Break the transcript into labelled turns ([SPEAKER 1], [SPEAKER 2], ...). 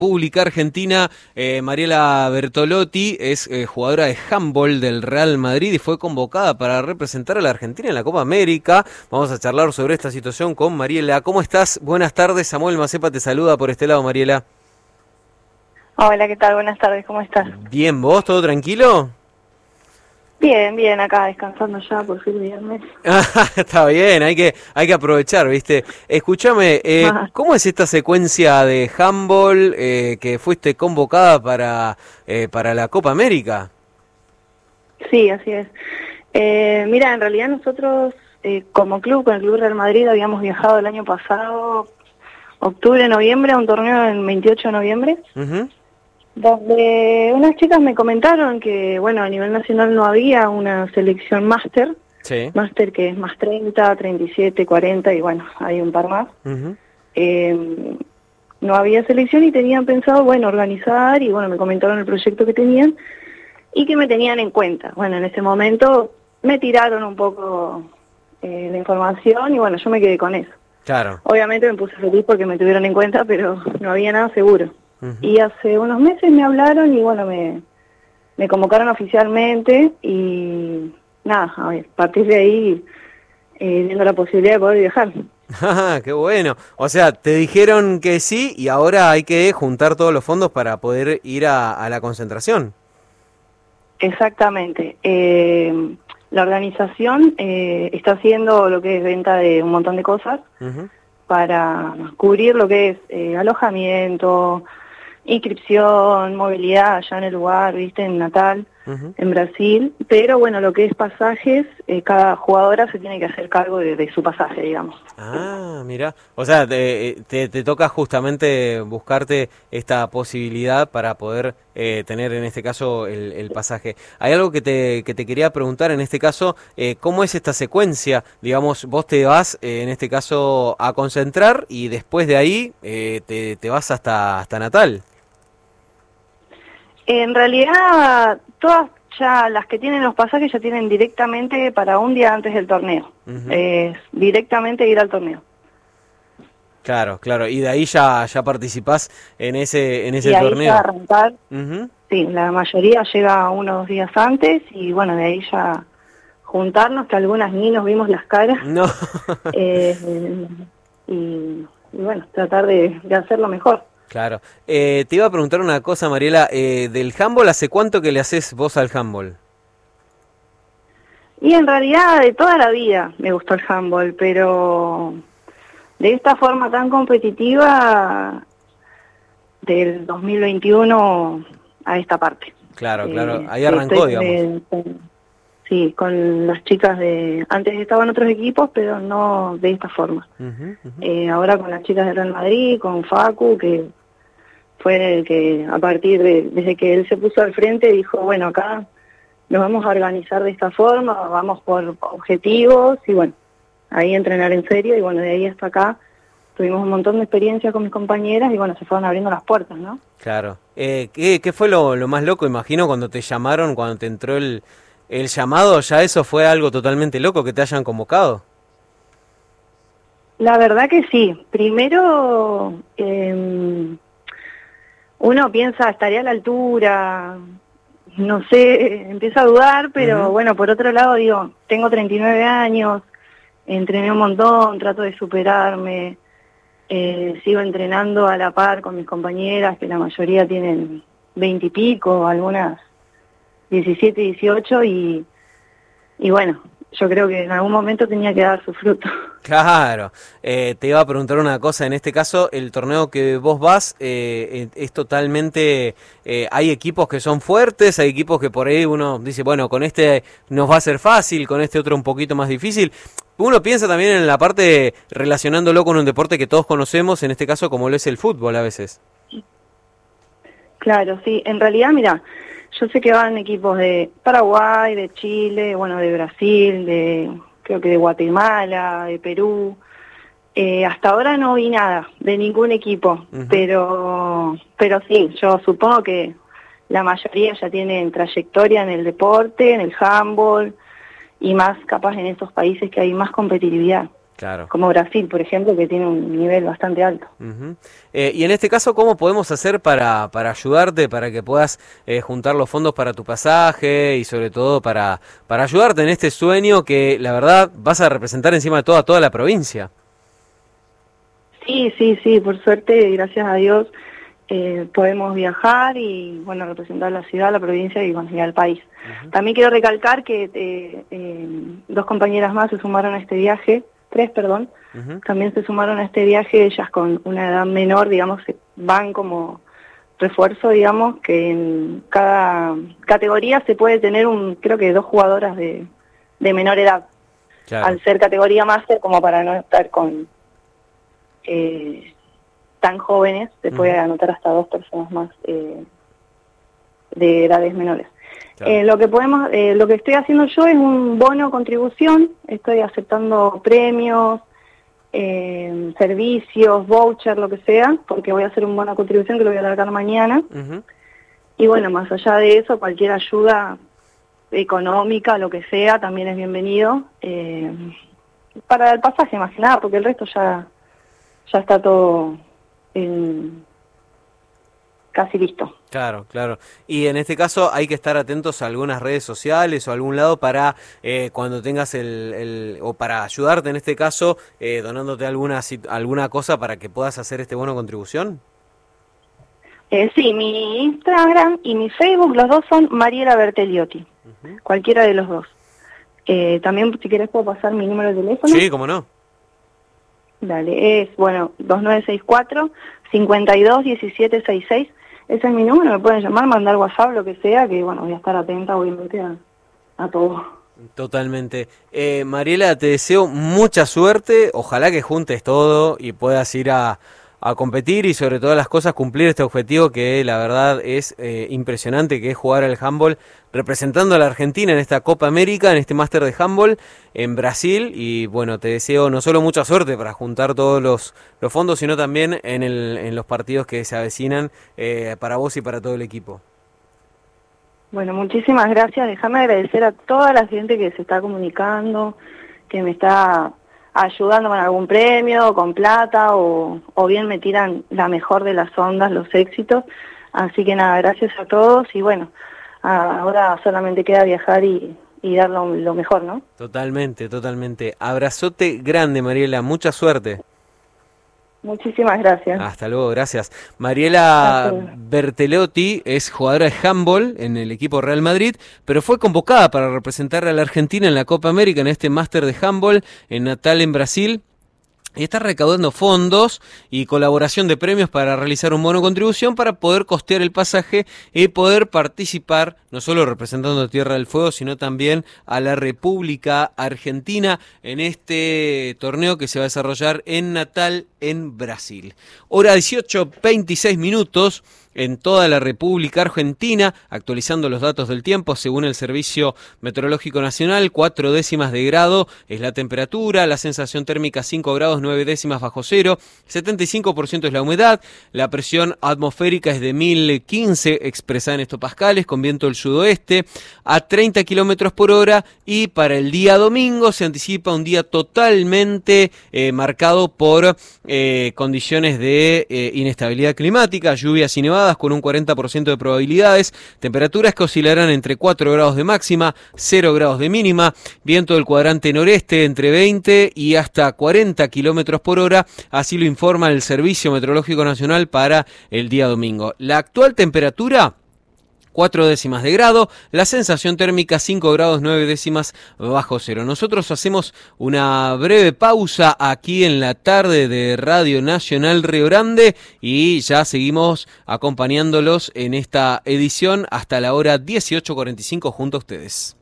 [SPEAKER 1] Pública Argentina, Mariela Bertolotti es jugadora de handball del Real Madrid y fue convocada para representar a la Argentina en la Copa América. Vamos a charlar sobre esta situación con Mariela. ¿Cómo estás? Buenas tardes, Samuel Macepa te saluda por este lado, Mariela.
[SPEAKER 2] Hola, ¿qué tal? Buenas tardes, ¿cómo estás?
[SPEAKER 1] Bien, ¿vos? ¿Todo tranquilo?
[SPEAKER 2] Bien, bien, acá descansando ya por fin viernes.
[SPEAKER 1] Está bien, hay que aprovechar, ¿viste? Escúchame, ¿cómo es esta secuencia de handball que fuiste convocada para la Copa América?
[SPEAKER 2] Sí, así es. Mira, en realidad nosotros como club, con el Club Real Madrid, habíamos viajado el año pasado, octubre, noviembre, a un torneo el 28 de noviembre. Donde unas chicas me comentaron que, bueno, a nivel nacional no había una selección máster,
[SPEAKER 1] Sí.
[SPEAKER 2] máster que es más 30, 37, 40 y bueno, hay un par más. No había selección y tenían pensado, bueno, organizar y bueno, me comentaron el proyecto que tenían y que me tenían en cuenta. Bueno, en ese momento me tiraron un poco la información y bueno, yo me quedé con eso.
[SPEAKER 1] Claro.
[SPEAKER 2] Obviamente me puse feliz porque me tuvieron en cuenta, pero no había nada seguro. Y hace unos meses me hablaron y bueno, me convocaron oficialmente y nada, a partir de ahí viendo la posibilidad de poder viajar.
[SPEAKER 1] ¡Qué bueno! O sea, te dijeron que sí y ahora hay que juntar todos los fondos para poder ir a la concentración.
[SPEAKER 2] Exactamente. La organización está haciendo lo que es venta de un montón de cosas para cubrir lo que es alojamiento, inscripción, movilidad allá en el lugar, viste, en Natal, en Brasil, pero bueno, lo que es pasajes, cada jugadora se tiene que hacer cargo de su pasaje, digamos.
[SPEAKER 1] Ah, mira, o sea, te toca justamente buscarte esta posibilidad para poder tener en este caso el pasaje. Hay algo que te quería preguntar en este caso, ¿cómo es esta secuencia? Digamos, vos te vas en este caso a concentrar y después de ahí te vas hasta Natal.
[SPEAKER 2] En realidad, todas ya las que tienen los pasajes ya tienen directamente para un día antes del torneo. Directamente ir al torneo.
[SPEAKER 1] Claro, claro. Y de ahí ya participás en ese
[SPEAKER 2] y ahí
[SPEAKER 1] torneo.
[SPEAKER 2] Ya arrancar. Sí, la mayoría llega 1 o 2 días antes y bueno, de ahí ya juntarnos, que algunas ni nos vimos las caras.
[SPEAKER 1] No.
[SPEAKER 2] Y bueno, tratar de hacerlo mejor.
[SPEAKER 1] Claro. Te iba a preguntar una cosa, Mariela. Del handball, ¿hace cuánto que le haces vos al handball?
[SPEAKER 2] Y en realidad de toda la vida me gustó el handball, pero de esta forma tan competitiva del 2021 a esta parte.
[SPEAKER 1] Claro, claro. Ahí arrancó, digamos.
[SPEAKER 2] Sí, con las chicas de... Antes estaban otros equipos, pero no de esta forma. Ahora con las chicas de Real Madrid, con Facu, que fue el que a partir desde que él se puso al frente dijo, bueno, acá nos vamos a organizar de esta forma, vamos por objetivos y bueno, ahí entrenar en serio y bueno, de ahí hasta acá tuvimos un montón de experiencia con mis compañeras y bueno, se fueron abriendo las puertas, ¿no?
[SPEAKER 1] Claro. ¿Qué fue lo más loco, imagino, cuando te llamaron, cuando te entró el llamado? ¿Ya eso fue algo totalmente loco que te hayan convocado?
[SPEAKER 2] La verdad que sí. Primero, uno piensa, estaré a la altura, no sé, empieza a dudar, pero bueno, por otro lado digo, tengo 39 años, entrené un montón, trato de superarme, sigo entrenando a la par con mis compañeras, que la mayoría tienen 20 y pico, algunas 17, 18, y bueno, yo creo que en algún momento tenía que dar su fruto.
[SPEAKER 1] Claro, te iba a preguntar una cosa, en este caso, el torneo que vos vas es totalmente, hay equipos que son fuertes, hay equipos que por ahí uno dice, bueno, con este nos va a ser fácil, con este otro un poquito más difícil. Uno piensa también en la parte relacionándolo con un deporte que todos conocemos, en este caso como lo es el fútbol a veces.
[SPEAKER 2] Claro, sí, en realidad, mira, yo sé que van equipos de Paraguay, de Chile, bueno, de Brasil, creo que de Guatemala, de Perú. Hasta ahora no vi nada de ningún equipo, pero sí, yo supongo que la mayoría ya tienen trayectoria en el deporte, en el handball y más capaz en esos países que hay más competitividad.
[SPEAKER 1] Claro.
[SPEAKER 2] como Brasil, por ejemplo, que tiene un nivel bastante alto.
[SPEAKER 1] Uh-huh. Y en este caso, ¿cómo podemos hacer para ayudarte, para que puedas juntar los fondos para tu pasaje y sobre todo para ayudarte en este sueño que la verdad vas a representar encima de todo a toda la provincia?
[SPEAKER 2] Sí, por suerte, gracias a Dios, podemos viajar y, bueno, representar la ciudad, la provincia y, bueno, y al país. Uh-huh. También quiero recalcar que 2 compañeras más se sumaron a este viaje, 3, perdón, uh-huh. También se sumaron a este viaje, ellas con una edad menor, digamos, van como refuerzo, digamos, que en cada categoría se puede tener creo que 2 jugadoras de menor edad. Claro. Al ser categoría máster, como para no estar con tan jóvenes, se puede anotar hasta 2 personas más de edades menores. Claro. Lo que estoy haciendo yo es un bono contribución, estoy aceptando premios, servicios, voucher, lo que sea, porque voy a hacer un bono contribución que lo voy a largar mañana. Uh-huh. Y bueno, más allá de eso, cualquier ayuda económica, lo que sea, también es bienvenido, para el pasaje más que nada, porque el resto ya está todo casi listo.
[SPEAKER 1] Claro. Y en este caso hay que estar atentos a algunas redes sociales o a algún lado para cuando tengas o para ayudarte en este caso, donándote alguna cosa para que puedas hacer este bono contribución.
[SPEAKER 2] Sí, mi Instagram y mi Facebook, los dos son Mariela Berteliotti, uh-huh. Cualquiera de los dos. También, si querés, puedo pasar mi número de teléfono.
[SPEAKER 1] Sí, cómo no.
[SPEAKER 2] Dale, es, 2964-521766. Ese es mi número, me pueden llamar, mandar WhatsApp, lo que sea, que bueno, voy a estar atenta obviamente a todo.
[SPEAKER 1] Totalmente. Mariela, te deseo mucha suerte, ojalá que juntes todo y puedas ir a competir y sobre todas las cosas cumplir este objetivo que la verdad es impresionante, que es jugar al handball representando a la Argentina en esta Copa América, en este máster de handball en Brasil. Y bueno, te deseo no solo mucha suerte para juntar todos los fondos, sino también en los partidos que se avecinan para vos y para todo el equipo.
[SPEAKER 2] Bueno, muchísimas gracias. Déjame agradecer a toda la gente que se está comunicando, que me está ayudando con algún premio, con plata, o bien me tiran la mejor de las ondas, los éxitos. Así que nada, gracias a todos y bueno, ahora solamente queda viajar y dar lo mejor, ¿no?
[SPEAKER 1] Totalmente. Abrazote grande, Mariela, mucha suerte.
[SPEAKER 2] Muchísimas gracias.
[SPEAKER 1] Hasta luego, gracias. Mariela Berteliotti es jugadora de handball en el equipo Real Madrid, pero fue convocada para representar a la Argentina en la Copa América en este máster de handball en Natal, en Brasil. Y está recaudando fondos y colaboración de premios para realizar un bono contribución para poder costear el pasaje y poder participar, no solo representando a Tierra del Fuego, sino también a la República Argentina en este torneo que se va a desarrollar en Natal, en Brasil. Hora 18:26 en toda la República Argentina, actualizando los datos del tiempo según el Servicio Meteorológico Nacional. 4 décimas de grado es la temperatura, la sensación térmica 5 grados 9 décimas bajo cero, 75% es la humedad, la presión atmosférica es de 1015 expresada en hectopascales, con viento del sudoeste a 30 kilómetros por hora. Y para el día domingo se anticipa un día totalmente marcado por condiciones de inestabilidad climática, lluvias y nevadas con un 40% de probabilidades, temperaturas que oscilarán entre 4 grados de máxima, 0 grados de mínima, viento del cuadrante noreste entre 20 y hasta 40 kilómetros por hora, así lo informa el Servicio Meteorológico Nacional para el día domingo. La actual temperatura 4 décimas de grado, la sensación térmica 5 grados 9 décimas bajo cero. Nosotros hacemos una breve pausa aquí en la tarde de Radio Nacional Río Grande y ya seguimos acompañándolos en esta edición hasta la hora 18:45 junto a ustedes.